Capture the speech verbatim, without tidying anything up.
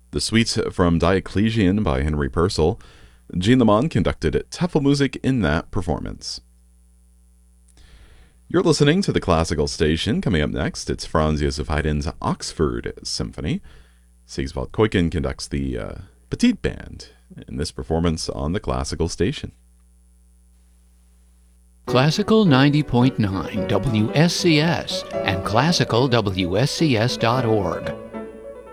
The suite from Diocletian by Henry Purcell. Jean Lamond conducted Tafelmusik in that performance. You're listening to the Classical Station. Coming up next, it's Franz Joseph Haydn's Oxford Symphony. Sigiswald Kuiken conducts the uh, Petite Band in this performance on the Classical Station. Classical ninety point nine W S C S and classical W S C S dot org